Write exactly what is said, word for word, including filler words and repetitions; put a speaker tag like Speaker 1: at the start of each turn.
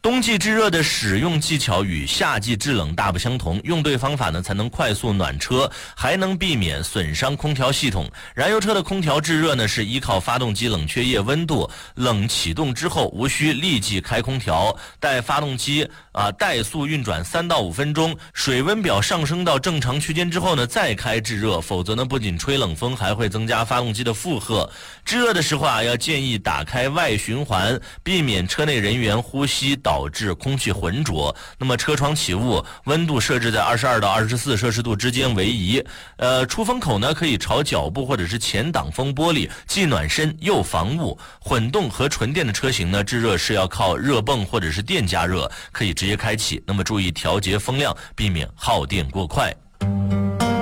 Speaker 1: 冬季制热的使用技巧与夏季制冷大不相同，用对方法呢，才能快速暖车，还能避免损伤空调系统。燃油车的空调制热呢，是依靠发动机冷却液温度冷启动之后，无需立即开空调，待发动机啊怠速运转三到五分钟，水温表上升到正常区间之后呢，再开制热，否则呢，不仅吹冷风，还会增加发动机的负荷。制热的时候啊，要建议打开外循环，避免车内人员呼吸导致空气浑浊。那么车窗起雾，温度设置在二十二到二十四摄氏度之间为宜。呃，出风口呢可以朝脚部或者是前挡风玻璃，既暖身又防雾。混动和纯电的车型呢，制热是要靠热泵或者是电加热，可以直接开启。那么注意调节风量，避免耗电过快。